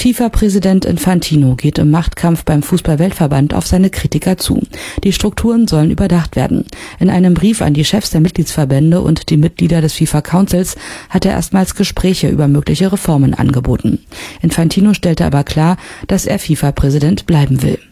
FIFA-Präsident Infantino geht im Machtkampf beim Fußball-Weltverband auf seine Kritiker zu. Die Strukturen sollen überdacht werden. In einem Brief an die Chefs der Mitgliedsverbände und die Mitglieder des FIFA-Councils hat er erstmals Gespräche über mögliche Reformen angeboten. Infantino stellte aber klar, dass er FIFA-Präsident bleiben will.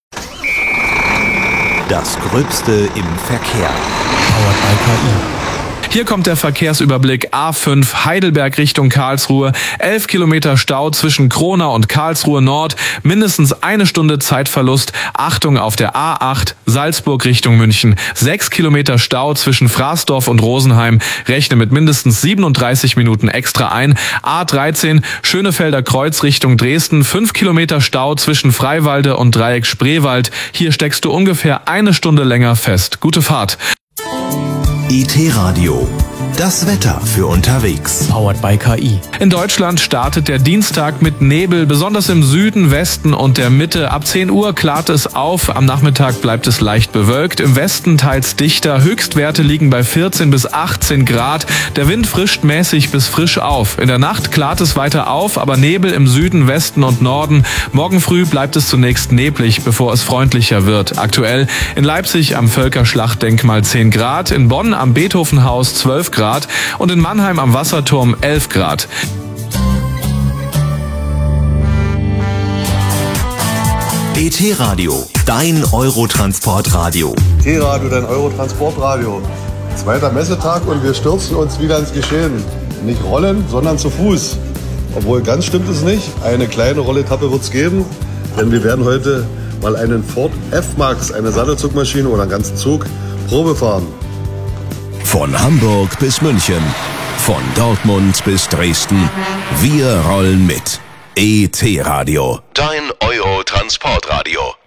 Das Gröbste im Verkehr. Powered by KI. Hier kommt der Verkehrsüberblick A5 Heidelberg Richtung Karlsruhe. 11 Kilometer Stau zwischen Kronau und Karlsruhe Nord. Mindestens 1 Stunde Zeitverlust. Achtung auf der A8 Salzburg Richtung München. 6 Kilometer Stau zwischen Fraßdorf und Rosenheim. Rechne mit mindestens 37 Minuten extra ein. A13 Schönefelder Kreuz Richtung Dresden. 5 Kilometer Stau zwischen Freiwalde und Dreieck Spreewald. Hier steckst du ungefähr 1 Stunde länger fest. Gute Fahrt. IT-Radio. Das Wetter für unterwegs. Powered by KI. In Deutschland startet der Dienstag mit Nebel, besonders im Süden, Westen und der Mitte. Ab 10 Uhr klart es auf, am Nachmittag bleibt es leicht bewölkt. Im Westen teils dichter, Höchstwerte liegen bei 14 bis 18 Grad. Der Wind frischt mäßig bis frisch auf. In der Nacht klart es weiter auf, aber Nebel im Süden, Westen und Norden. Morgen früh bleibt es zunächst neblig, bevor es freundlicher wird. Aktuell in Leipzig am Völkerschlachtdenkmal 10 Grad, in Bonn am Beethovenhaus 12 Grad und in Mannheim am Wasserturm 11 Grad. ET-Radio, dein Eurotransportradio. ET-Radio, dein Eurotransportradio. Zweiter Messetag und wir stürzen uns wieder ins Geschehen. Nicht rollen, sondern zu Fuß. Obwohl ganz stimmt es nicht. Eine kleine Rolletappe wird es geben, denn wir werden heute mal einen Ford F-Max, eine Sattelzugmaschine oder einen ganzen Zug, Probe fahren. Von Hamburg bis München, von Dortmund bis Dresden, wir rollen mit. ET-Radio, dein Eurotransportradio.